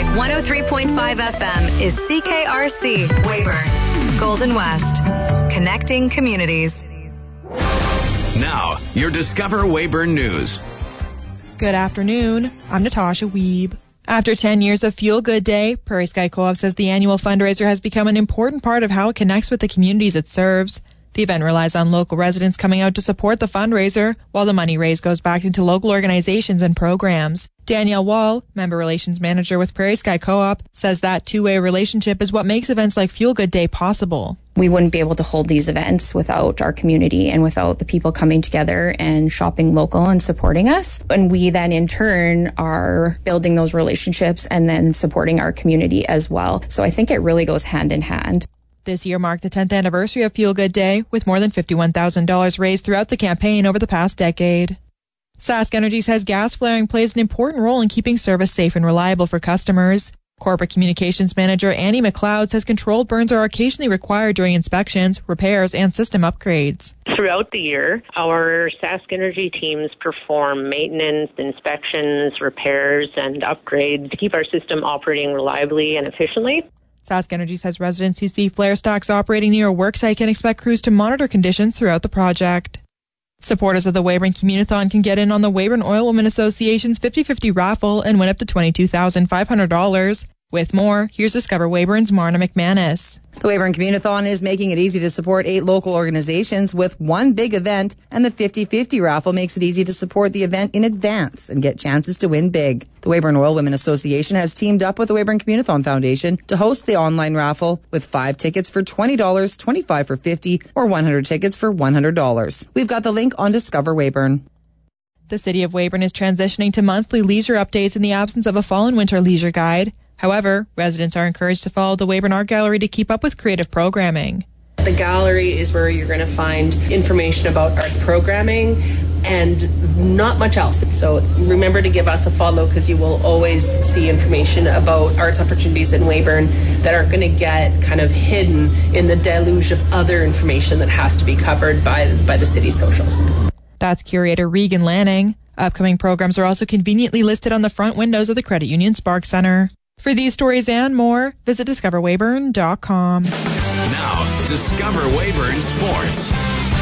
103.5 FM is CKRC Weyburn, Golden West, connecting communities. Now, your Discover Weyburn News. Good afternoon. I'm Natasha Wiebe. After 10 years of Fuel Good Day, Prairie Sky Co-op says the annual fundraiser has become an important part of how it connects with the communities it serves. The event relies on local residents coming out to support the fundraiser, while the money raised goes back into local organizations and programs. Danielle Wall, Member Relations Manager with Prairie Sky Co-op, says that two-way relationship is what makes events like Fuel Good Day possible. We wouldn't be able to hold these events without our community and without the people coming together and shopping local and supporting us. And we then in turn are building those relationships and then supporting our community as well. So I think it really goes hand in hand. This year marked the 10th anniversary of Fuel Good Day, with more than $51,000 raised throughout the campaign over the past decade. Sask Energy says gas flaring plays an important role in keeping service safe and reliable for customers. Corporate Communications Manager Annie McLeod says controlled burns are occasionally required during inspections, repairs, and system upgrades. Throughout the year, our Sask Energy teams perform maintenance, inspections, repairs, and upgrades to keep our system operating reliably and efficiently. Sask Energy says residents who see flare stocks operating near a worksite can expect crews to monitor conditions throughout the project. Supporters of the Weyburn Communithon can get in on the Weyburn Oilwomen Association's 50-50 raffle and win up to $22,500. With more, here's Discover Weyburn's Marna McManus. The Weyburn Communithon is making it easy to support 8 local organizations with one big event, and the 50-50 raffle makes it easy to support the event in advance and get chances to win big. The Weyburn Oilwomen Association has teamed up with the Weyburn Communithon Foundation to host the online raffle with 5 tickets for $20, 25 for $50, or 100 tickets for $100. We've got the link on Discover Weyburn. The City of Weyburn is transitioning to monthly leisure updates in the absence of a fall and winter leisure guide. However, residents are encouraged to follow the Weyburn Art Gallery to keep up with creative programming. The gallery is where you're going to find information about arts programming and not much else. So remember to give us a follow, because you will always see information about arts opportunities in Weyburn that are going to get kind of hidden in the deluge of other information that has to be covered by the city's socials. That's curator Regan Lanning. Upcoming programs are also conveniently listed on the front windows of the Credit Union Spark Center. For these stories and more, visit discoverweyburn.com. Now, Discover Weyburn Sports.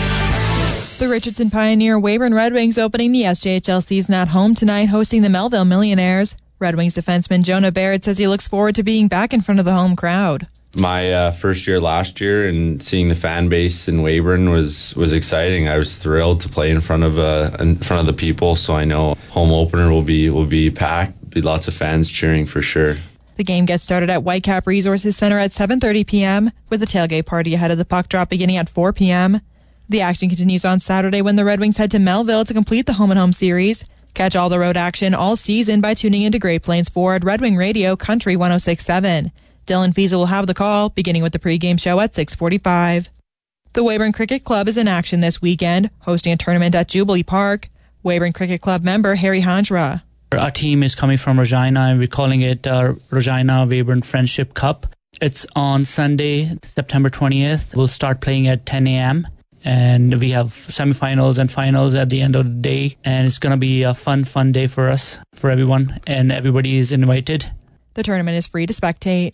The Richardson Pioneer Weyburn Red Wings opening the SJHL season at home tonight, hosting the Melville Millionaires. Red Wings defenseman Jonah Baird says he looks forward to being back in front of the home crowd. My first year last year, and seeing the fan base in Weyburn was exciting. I was thrilled to play in front of the people, so I know home opener will be packed. Be lots of fans cheering for sure. The game gets started at Whitecap Resources Center at 7:30 p.m. with a tailgate party ahead of the puck drop beginning at 4 p.m. The action continues on Saturday when the Red Wings head to Melville to complete the home-and-home series. Catch all the road action all season by tuning into Great Plains Ford Red Wing Radio Country 106.7. Dylan Fiesa will have the call, beginning with the pregame show at 6:45. The Weyburn Cricket Club is in action this weekend, hosting a tournament at Jubilee Park. Weyburn Cricket Club member Harry Handra. Our team is coming from Regina, and we're calling it Regina Weyburn Friendship Cup. It's on Sunday, September 20th. We'll start playing at 10 a.m. and we have semifinals and finals at the end of the day. And it's going to be a fun day for us, for everyone, and everybody is invited. The tournament is free to spectate.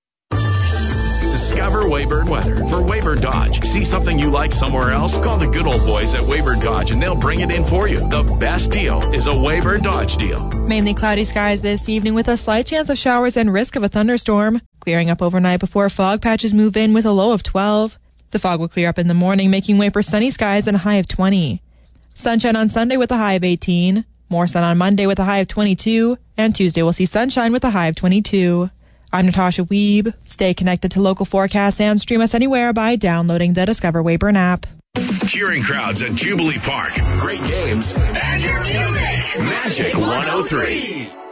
Discover Weyburn weather for Weyburn Dodge. See something you like somewhere else? Call the good old boys at Weyburn Dodge and they'll bring it in for you. The best deal is a Weyburn Dodge deal. Mainly cloudy skies this evening with a slight chance of showers and risk of a thunderstorm. Clearing up overnight before fog patches move in with a low of 12. The fog will clear up in the morning, making way for sunny skies and a high of 20. Sunshine on Sunday with a high of 18. More sun on Monday with a high of 22. And Tuesday we'll see sunshine with a high of 22. I'm Natasha Wiebe. Stay connected to local forecasts and stream us anywhere by downloading the Discover Weyburn app. Cheering crowds at Jubilee Park. Great games. And your music. Magic 103.